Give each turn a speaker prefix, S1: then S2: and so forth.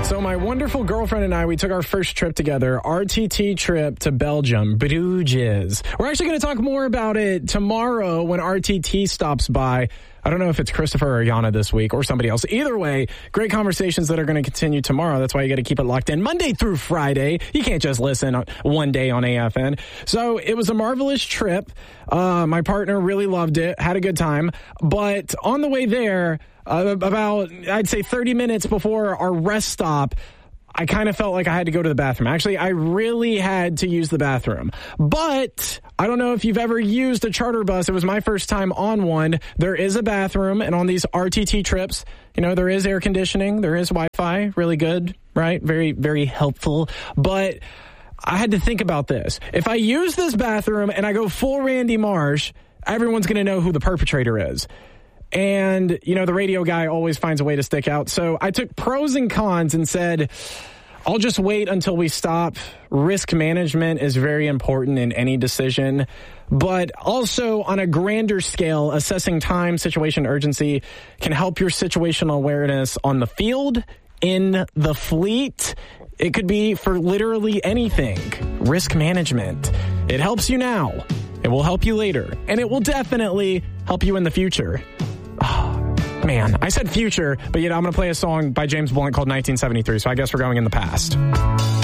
S1: So my wonderful girlfriend and I, we took our first trip together, RTT trip to Belgium, Bruges. We're actually going to talk more about it tomorrow when RTT stops by. I don't know if it's Christopher or Yana this week or somebody else. Either way, great conversations that are going to continue tomorrow. That's why you got to keep it locked in Monday through Friday. You can't just listen one day on AFN. So it was a marvelous trip. My partner really loved it, had a good time. But on the way there, about, I'd say 30 minutes before our rest stop, I kind of felt like I had to go to the bathroom. Actually, I really had to use the bathroom. But I don't know if you've ever used a charter bus. It was my first time on one. There is a bathroom, and on these RTT trips, you know, there is air conditioning, there is Wi-Fi, really good, right? Very, very helpful. But I had to think about this. If I use this bathroom and I go full Randy Marsh, everyone's going to know who the perpetrator is. And, you know, the radio guy always finds a way to stick out. So I took pros and cons and said, I'll just wait until we stop. Risk management is very important in any decision. But also on a grander scale, assessing time, situation, urgency can help your situational awareness on the field, in the fleet. It could be for literally anything. Risk management. It helps you now. It will help you later. And it will definitely help you in the future. Oh, man, I said future, but I'm going to play a song by James Blunt called 1973, so I guess we're going in the past.